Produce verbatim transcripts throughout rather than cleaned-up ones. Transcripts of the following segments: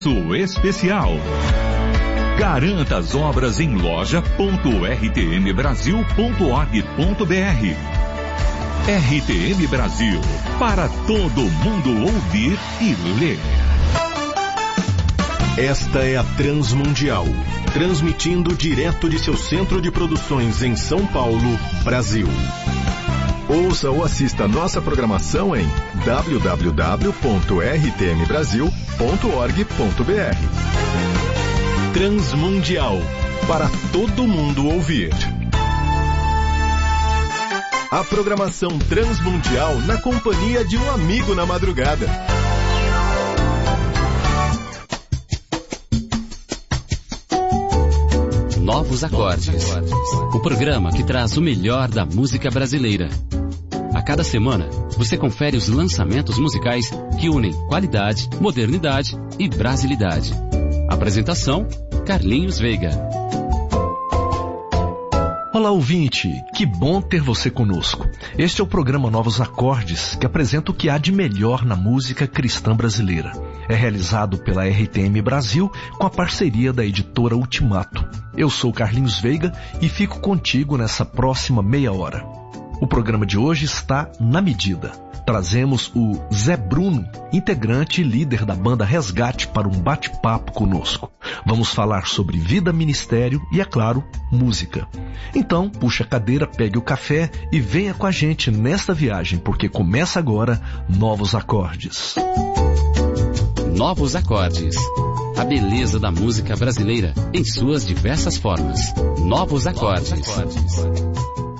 Especial. Garanta as obras em loja ponto r t m brasil ponto org ponto b r. R T M Brasil, para todo mundo ouvir e ler. Esta é a Transmundial, transmitindo direto de seu centro de produções em São Paulo, Brasil. Ouça ou assista nossa programação em w w w ponto r t m brasil ponto org ponto b r. Transmundial, para todo mundo ouvir. A programação Transmundial na companhia de um amigo na madrugada. Novos Acordes, o programa que traz o melhor da música brasileira. A cada semana, você confere os lançamentos musicais que unem qualidade, modernidade e brasilidade. Apresentação, Carlinhos Veiga. Olá, ouvinte, que bom ter você conosco. Este é o programa Novos Acordes, que apresenta o que há de melhor na música cristã brasileira. É realizado pela R T M Brasil com a parceria da editora Ultimato. Eu sou Carlinhos Veiga e fico contigo nessa próxima meia hora. O programa de hoje está na medida. Trazemos o Zé Bruno, integrante e líder da banda Resgate, para um bate-papo conosco. Vamos falar sobre vida, ministério e, é claro, música. Então, puxa a cadeira, pegue o café e venha com a gente nesta viagem, porque começa agora Novos Acordes. Novos Acordes. A beleza da música brasileira em suas diversas formas. Novos Acordes. Novos Acordes.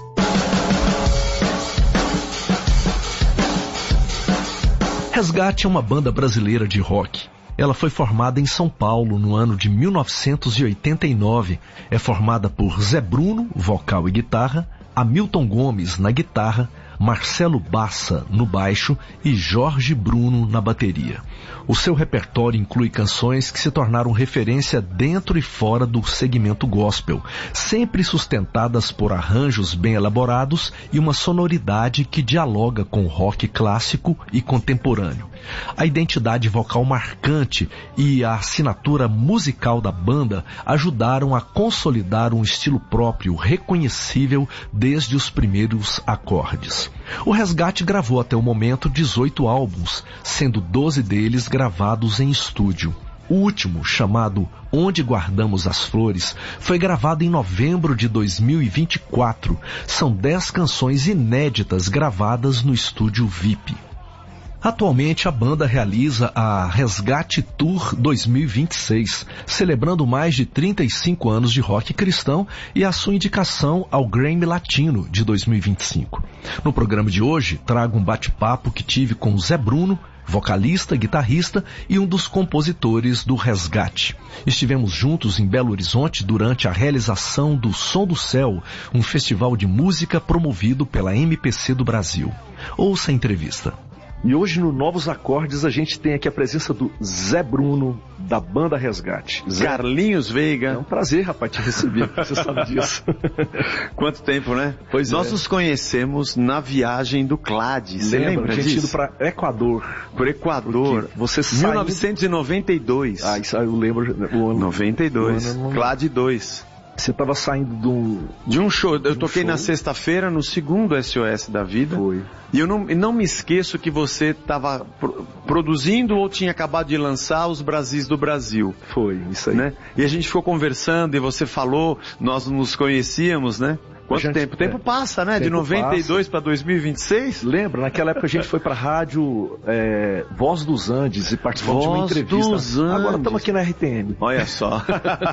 Resgate é uma banda brasileira de rock. Ela foi formada em São Paulo no ano de mil novecentos e oitenta e nove. É formada por Zé Bruno, vocal e guitarra, Hamilton Gomes na guitarra, Marcelo Bassa no baixo e Jorge Bruno na bateria. O seu repertório inclui canções que se tornaram referência dentro e fora do segmento gospel, sempre sustentadas por arranjos bem elaborados e uma sonoridade que dialoga com o rock clássico e contemporâneo. A identidade vocal marcante e a assinatura musical da banda ajudaram a consolidar um estilo próprio, reconhecível desde os primeiros acordes. O Resgate gravou até o momento dezoito álbuns, sendo doze deles gravados em estúdio. O último, chamado Onde Guardamos as Flores, foi gravado em novembro de dois mil e vinte e quatro. São dez canções inéditas gravadas no estúdio V I P. Atualmente, a banda realiza a Resgate Tour dois mil e vinte e seis, celebrando mais de trinta e cinco anos de rock cristão e a sua indicação ao Grammy Latino de dois mil e vinte e cinco. No programa de hoje, trago um bate-papo que tive com Zé Bruno, vocalista, guitarrista e um dos compositores do Resgate. Estivemos juntos em Belo Horizonte durante a realização do Som do Céu, um festival de música promovido pela M P C do Brasil. Ouça a entrevista. E hoje no Novos Acordes a gente tem aqui a presença do Zé Bruno, da banda Resgate. Zé, Carlinhos Veiga. É um prazer, rapaz, te receber, você sabe disso. Quanto tempo, né? Pois Nós é. nos conhecemos na viagem do Clade, você lembra, lembra a gente disso? ido para Equador. Por Equador. Porque você saiu... mil novecentos e noventa e dois. Ah, isso aí eu lembro. O ano... noventa e dois. O ano... Clade dois. Você estava saindo de um... De um show. Eu um toquei show? na sexta-feira, no segundo S O S da vida. Foi. E eu não, não me esqueço que você estava pro, produzindo ou tinha acabado de lançar os Brasis do Brasil. Foi, isso aí. Né? E a gente ficou conversando e você falou, nós nos conhecíamos, né? Quanto gente, tempo? O tempo é, passa, né? tempo De noventa e dois para dois mil e vinte e seis? Lembra? Naquela época a gente foi para a rádio é, Voz dos Andes e participamos de uma entrevista. Dos Andes. Agora estamos aqui na R T M. Olha só.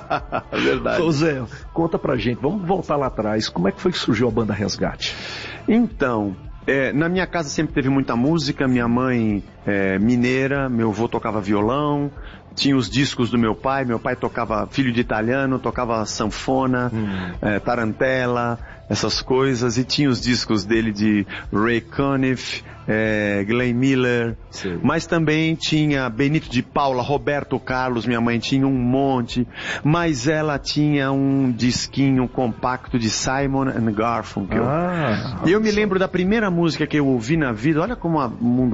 É verdade. Ô Zé, conta pra gente, vamos voltar lá atrás. Como é que foi que surgiu a banda Resgate? Então, é, na minha casa sempre teve muita música. Minha mãe é mineira, meu avô tocava violão. Tinha os discos do meu pai, meu pai tocava Filho de Italiano, tocava sanfona, hum. é, tarantela, essas coisas, e tinha os discos dele de Ray Conniff, é, Glenn Miller, sim. Mas também tinha Benito de Paula, Roberto Carlos, minha mãe tinha um monte, mas ela tinha um disquinho compacto de Simon and Garfunkel. Ah, e eu me lembro da primeira música que eu ouvi na vida, olha como o mundo é.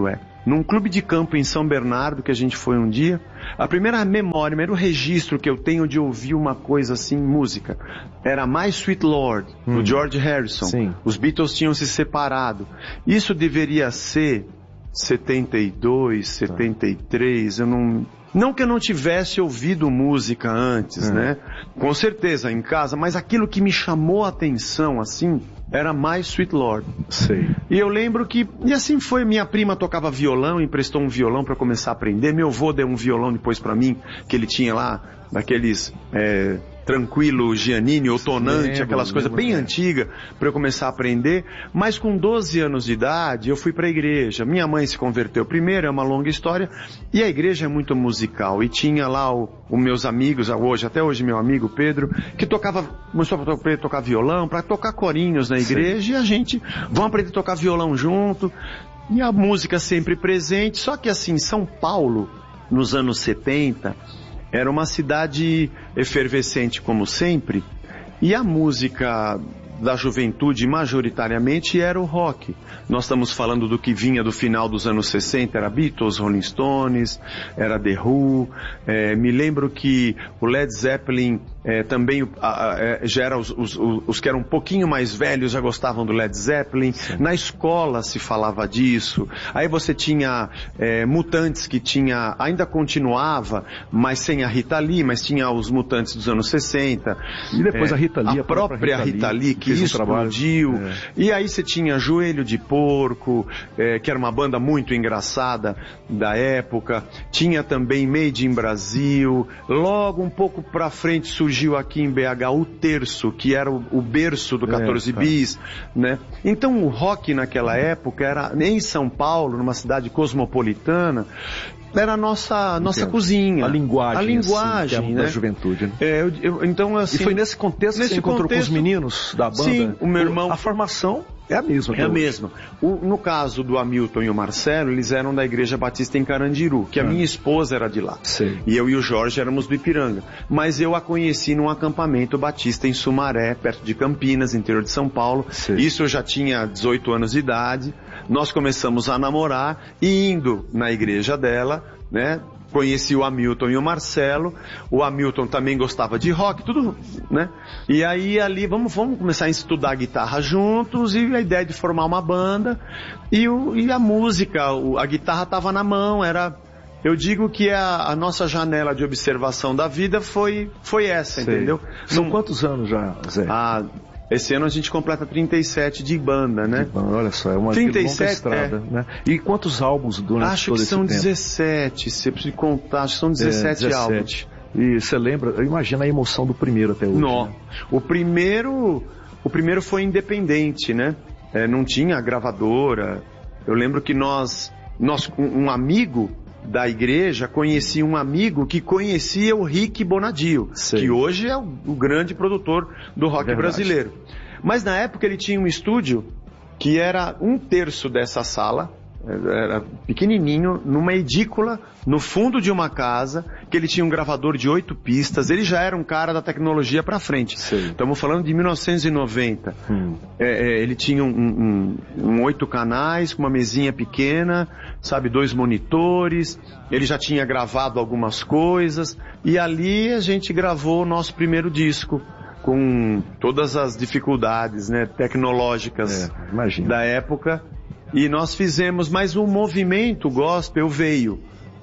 num clube de campo em São Bernardo, que a gente foi um dia. A primeira memória, o primeiro registro que eu tenho de ouvir uma coisa assim, música, era My Sweet Lord, hum. do George Harrison. Sim. Os Beatles tinham se separado. Isso deveria ser setenta e dois, setenta e três, eu não... Não que eu não tivesse ouvido música antes, é. né? Com certeza, em casa, mas aquilo que me chamou a atenção, assim, era My Sweet Lord. Sei. E eu lembro que, e assim foi, minha prima tocava violão, emprestou um violão para começar a aprender, meu avô deu um violão depois para mim, que ele tinha lá, daqueles... É, Tranquilo, Giannini, ou Tonante, lembro, aquelas coisas bem é. antigas, para eu começar a aprender. Mas com doze anos de idade, eu fui para a igreja. Minha mãe se converteu primeiro, é uma longa história, e a igreja é muito musical. E tinha lá os meus amigos, hoje, até hoje meu amigo Pedro, que tocava, começou a tocar violão, para tocar corinhos na igreja, Sim. e a gente, vamos aprender a tocar violão junto, e a música sempre presente. Só que assim, São Paulo, nos anos setenta... era uma cidade efervescente como sempre, e a música da juventude majoritariamente era o rock. Nós estamos falando do que vinha do final dos anos sessenta, era Beatles, Rolling Stones, era The Who, é, me lembro que o Led Zeppelin é, também a, a, já era os, os, os que eram um pouquinho mais velhos já gostavam do Led Zeppelin. Sim. Na escola se falava disso. Aí você tinha é, Mutantes, que tinha, ainda continuava, mas sem a Rita Lee, mas tinha os Mutantes dos anos sessenta. E depois é, a Rita Lee, a, a própria, própria Rita Lee, Rita Lee que explodiu. Um é. E aí você tinha Joelho de Porco, é, que era uma banda muito engraçada da época. Tinha também Made in Brasil. Logo um pouco pra frente surgiu aqui em B H o Terço, que era o, o berço do quatorze é, tá. bis, né? Então o rock naquela época era, em São Paulo, numa cidade cosmopolitana, era a nossa, nossa cozinha. A linguagem. A linguagem, assim, né? Da juventude. Né? É, eu, eu, então, assim, e foi nesse contexto nesse que você encontrou contexto, com os meninos da banda? Sim, o meu irmão... A formação é a mesma. É a mesma. O, no caso do Hamilton e o Marcelo, eles eram da Igreja Batista em Carandiru, que a ah. minha esposa era de lá. Sei. E eu e o Jorge éramos do Ipiranga. Mas eu a conheci num acampamento batista em Sumaré, perto de Campinas, interior de São Paulo. Sei. Isso eu já tinha dezoito anos de idade. Nós começamos a namorar e indo na igreja dela, né? Conheci o Hamilton e o Marcelo. O Hamilton também gostava de rock, tudo, né? E aí ali, vamos, vamos começar a estudar guitarra juntos, e a ideia de formar uma banda. E, o, e a música, o, a guitarra estava na mão, era... Eu digo que a, a nossa janela de observação da vida foi, foi essa, Sei. entendeu? São Não, quantos anos já, Zé? Ah, esse ano a gente completa trinta e sete de banda, né? De banda, olha só, é uma trinta e sete, longa estrada, é. né? E quantos álbuns durante acho todo que esse são tempo? dezessete, se eu preciso contar, acho que são dezessete, é, dezessete álbuns. E você lembra, imagina a emoção do primeiro até hoje. Não, né? o primeiro, o primeiro foi independente, né? É, não tinha gravadora. Eu lembro que nós, nós um, um amigo da igreja conhecia um amigo que conhecia o Rick Bonadio, Sei. que hoje é o, o grande produtor do rock Verdade. brasileiro. Mas na época ele tinha um estúdio que era um terço dessa sala, era pequenininho, numa edícula, no fundo de uma casa, que ele tinha um gravador de oito pistas. Ele já era um cara da tecnologia pra frente. Sim. Estamos falando de mil novecentos e noventa. Hum. É, é, ele tinha um, um, um oito canais, com uma mesinha pequena, sabe, dois monitores. Ele já tinha gravado algumas coisas. E ali a gente gravou o nosso primeiro disco, com todas as dificuldades, né, tecnológicas é, da época. E nós fizemos, mas o movimento gospel veio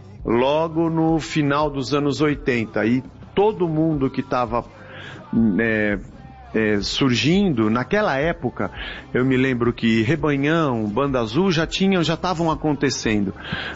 logo no final dos anos oitenta. E todo mundo que estava é, é, surgindo, naquela época, eu me lembro que Rebanhão, Banda Azul já tinham, já estavam acontecendo.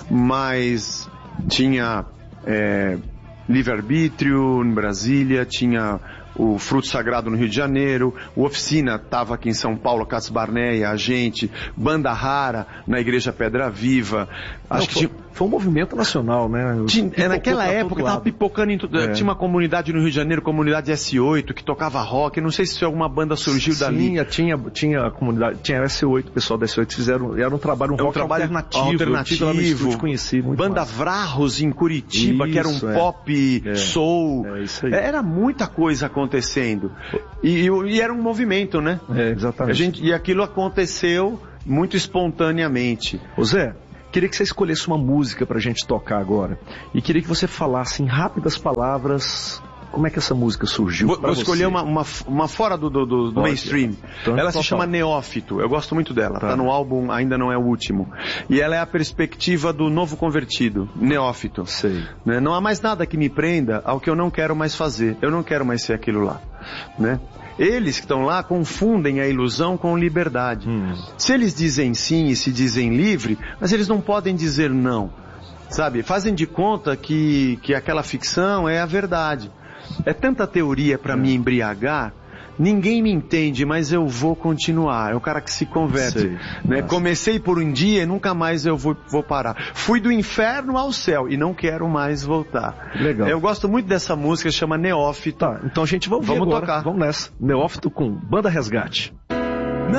Mas tinha é, Livre-Arbítrio em Brasília, tinha o Fruto Sagrado no Rio de Janeiro, o Oficina estava aqui em São Paulo, Cássio Barneia, a gente, Banda Rara na Igreja Pedra Viva. Acho Não, que foi, tinha... foi um movimento nacional, né? Tinha, é, naquela época estava pipocando em tudo. É. Tinha uma comunidade no Rio de Janeiro, comunidade S oito, que tocava rock. Não sei se alguma banda surgiu Sim, dali. Tinha, tinha, tinha a comunidade, tinha S oito, o pessoal da S oito fizeram, era um trabalho, um, é um rock trabalho alternativo. alternativo. Eu conheci muito Banda mais. Vrarros em Curitiba, isso, que era um é. pop, é. soul. É, isso aí. Era muita coisa acontecendo. E, e era um movimento, né? É, exatamente. A gente, e aquilo aconteceu muito espontaneamente. Ô Zé, Queria que você escolhesse uma música pra gente tocar agora. E queria que você falasse em rápidas palavras como é que essa música surgiu. Vou, vou você. escolher uma, uma, uma fora do, do, do, do mainstream. Então, ela se chama Neófito. Eu gosto muito dela. Tá. tá no álbum, ainda não é o último. E ela é a perspectiva do novo convertido. Neófito. Sei. Né? Não há mais nada que me prenda ao que eu não quero mais fazer. Eu não quero mais ser aquilo lá. Né? Eles que estão lá confundem a ilusão com liberdade. Hum. Se eles dizem sim e se dizem livre, mas eles não podem dizer não. Sabe? Fazem de conta que, que aquela ficção é a verdade. É tanta teoria para é. me embriagar, ninguém me entende, mas eu vou continuar. É o cara que se converte. Né? Comecei por um dia e nunca mais eu vou, vou parar. Fui do inferno ao céu e não quero mais voltar. Legal. Eu gosto muito dessa música, chama Neófito. Tá, então a gente vai ouvir Vamos agora. tocar. Vamos nessa. Neófito com Banda Resgate.